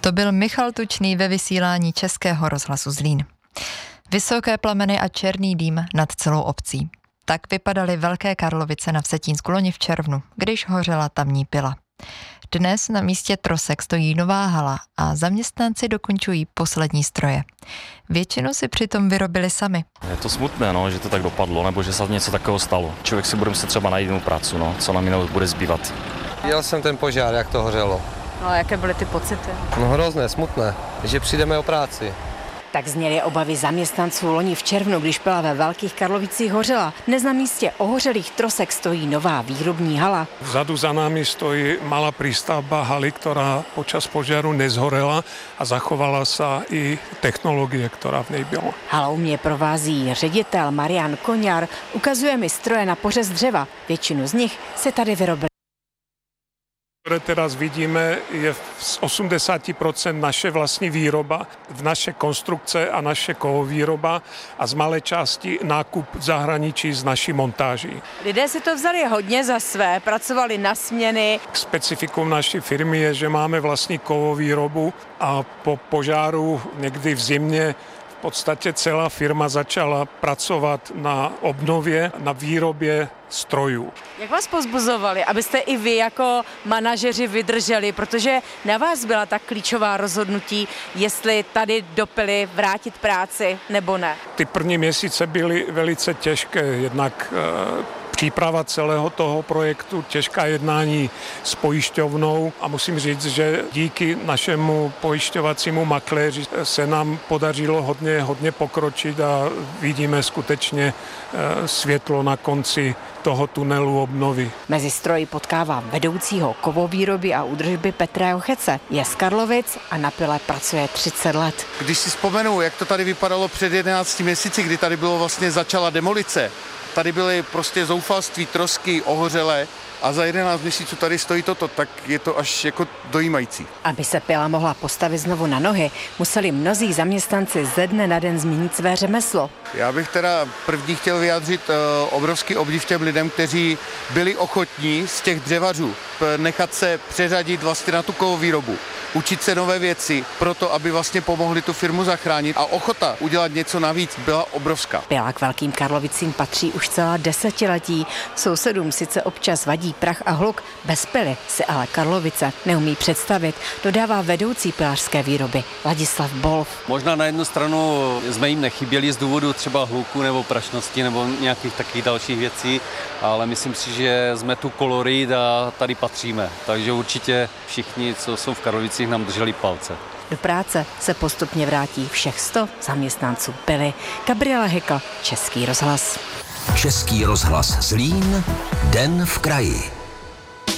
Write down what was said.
To byl Michal Tučný ve vysílání Českého rozhlasu Zlín. Vysoké plameny a černý dým nad celou obcí. Tak vypadaly Velké Karlovice na Vsetínsku loni v červnu, když hořela tamní pila. Dnes na místě trosek stojí nová hala a zaměstnanci dokončují poslední stroje. Většinu si přitom vyrobili sami. Je to smutné, že to tak dopadlo, nebo že se něco takového stalo. Člověk si bude muset třeba najít jinou práci, co nám jinou bude zbývat. Viděl jsem ten požár, jak to hořelo. No a jaké byly ty pocity? No hrozné, smutné, že přijdeme o práci. Tak zněly obavy zaměstnanců loni v červnu, když pila ve Velkých Karlovicích hořela. Dnes na místě ohořelých trosek stojí nová výrobní hala. Vzadu za námi stojí malá prístavba haly, ktorá počas požiaru nezhorela a zachovala sa i technologie, ktorá v nej byla. Halou mě provází ředitel Marian Koňar, ukazuje mi stroje na pořez dřeva. Většinu z nich se tady vyrobili. Ktoré teraz vidíme, je z 80% naše vlastní výroba, v naše konstrukce a naše kovovýroba a z malé části nákup v zahraničí z naší montáží. Lidé si to vzali hodně za své, pracovali na směny. Specifikum naší firmy je, že máme vlastní kovovýrobu a po požáru někdy v zimě v podstatě celá firma začala pracovat na obnově, na výrobě strojů. Jak vás povzbuzovali, abyste i vy jako manažeři vydrželi, protože na vás byla tak klíčová rozhodnutí, jestli tady do pily vrátit práci nebo ne? Ty první měsíce byly velice těžké, jednak příprava celého toho projektu, těžká jednání s pojišťovnou a musím říct, že díky našemu pojišťovacímu makléři se nám podařilo hodně pokročit a vidíme skutečně světlo na konci toho tunelu obnovy. Mezi stroji potkávám vedoucího kovovýroby a údržby Petra Jochece. Je z Karlovic a na pile pracuje 30 let. Když si vzpomenu, jak to tady vypadalo před 11 měsíci, kdy tady bylo vlastně začala demolice, tady byly prostě zoufalství, trosky, ohořelé a za 11 měsíců tady stojí toto, tak je to až jako dojímající. Aby se pila mohla postavit znovu na nohy, museli mnozí zaměstnanci ze dne na den změnit své řemeslo. Já bych teda první chtěl vyjádřit obrovský obdiv těm lidem, kteří byli ochotní z těch dřevařů nechat se přeřadit vlastně na tu kovovýrobu, učit se nové věci, proto aby vlastně pomohli tu firmu zachránit a ochota udělat něco navíc byla obrovská. Pila k Velkým Karlovicím patří už celá desetiletí. Sousedům sice občas vadí prach a hluk, bez pily si ale Karlovice neumí představit, dodává vedoucí pilařské výroby Ladislav Bolf. Možná na jednu stranu jsme jim nechyběli z důvodu třeba hluku nebo prašnosti nebo nějakých takových dalších věcí, ale myslím si, že jsme tu kolorit a tady patříme. Takže určitě všichni, co jsou v Karlovicích, nám drželi palce. Do práce se postupně vrátí všech 100 zaměstnanců pily. Gabriela Hykl, Český rozhlas. Český rozhlas Zlín, Den v kraji.